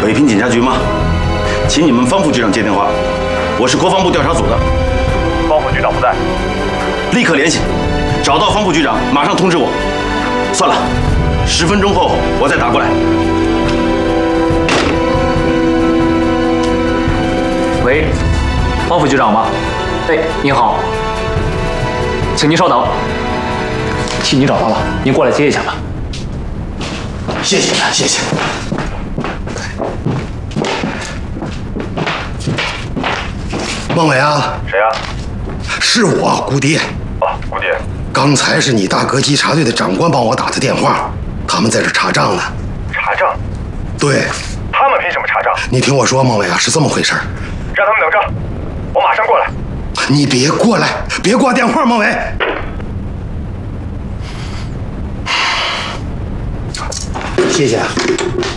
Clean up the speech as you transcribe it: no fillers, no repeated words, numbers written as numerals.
北平警察局吗？请你们方副局长接电话，我是国防部调查组的。 方副局长不在， 立刻联系，找到方副局长，马上通知我。算了，10分钟后我再打过来。 喂，方副局长吗？哎，您好，请您稍等。替您找到了，您过来接一下吧。 谢谢，谢谢。 孟伟啊， 谁啊？ 是我，姑爹。 哦，姑爹。 刚才是你大哥稽查队的长官帮我打的电话，他们在这查账呢。 查账？ 对。 他们凭什么查账？ 你听我说，孟伟啊，是这么回事。 让他们等着，我马上过来。 你别过来，别挂电话，孟伟。谢谢。